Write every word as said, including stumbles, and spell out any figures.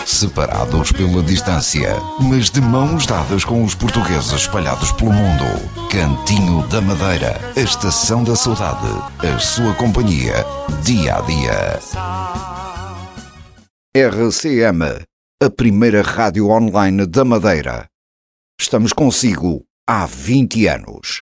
separados pela distância, mas de mãos dadas com os portugueses espalhados pelo mundo. Cantinho da Madeira, a estação da saudade, a sua companhia, dia a dia. R C M, a primeira rádio online da Madeira. Estamos consigo há vinte anos.